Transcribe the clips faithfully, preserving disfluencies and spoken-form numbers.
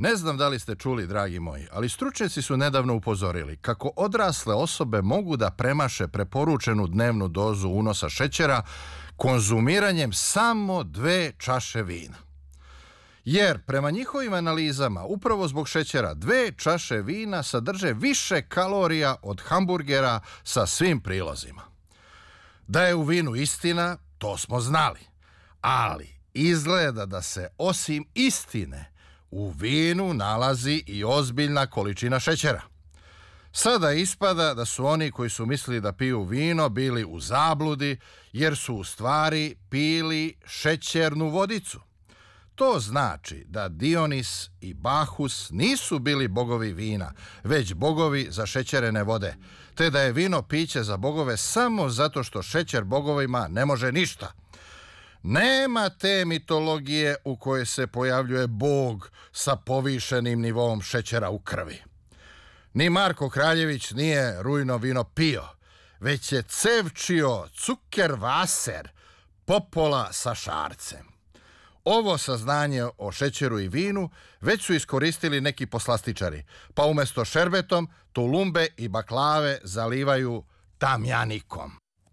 Ne znam da li ste čuli, dragi moji, ali stručnjaci su nedavno upozorili kako odrasle osobe mogu da premaše preporučenu dnevnu dozu unosa šećera konzumiranjem samo dve čaše vina. Jer, prema njihovim analizama, upravo zbog šećera, dve čaše vina sadrže više kalorija od hamburgera sa svim prilozima. Da je u vinu istina, to smo znali. Ali izgleda da se osim istine u vinu nalazi i ozbiljna količina šećera. Sada ispada da su oni koji su mislili da piju vino bili u zabludi jer su u stvari pili šećernu vodicu. To znači da Dionis i Bahus nisu bili bogovi vina, već bogovi za šećerene vode, te da je vino piće za bogove samo zato što šećer bogovima ne može ništa. Nema te mitologije u kojoj se pojavljuje bog sa povišenim nivoom šećera u krvi. Ni Marko Kraljević nije rujno vino pio, već je cevčio cukervaser, popola sa šarcem. Ovo saznanje o šećeru i vinu već su iskoristili neki poslastičari, pa umjesto šerbetom tulumbe i baklave zalivaju tamjanikom.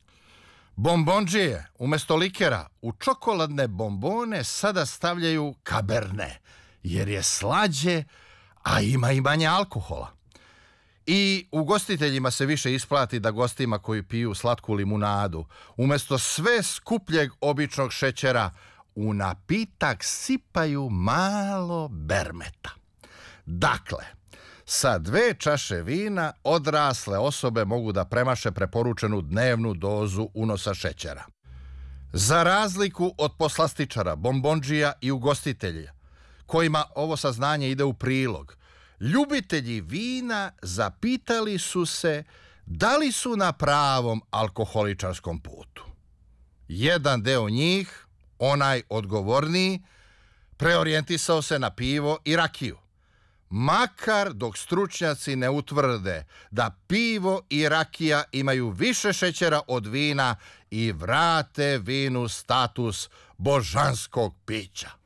Bombondžije umjesto likera u čokoladne bombone sada stavljaju kaberne, jer je slađe, a ima i manje alkohola. I ugostiteljima se više isplati da gostima koji piju slatku limunadu umjesto sve skupljeg običnog šećera u napitak sipaju malo bermeta. Dakle, sa dve čaše vina odrasle osobe mogu da premaše preporučenu dnevnu dozu unosa šećera. Za razliku od poslastičara, bombondžija i ugostitelja, kojima ovo saznanje ide u prilog, ljubitelji vina zapitali su se da li su na pravom alkoholičarskom putu. Jedan deo njih, onaj odgovorniji, preorijentisao se na pivo i rakiju. Makar dok stručnjaci ne utvrde da pivo i rakija imaju više šećera od vina i vrate vinu status božanskog pića.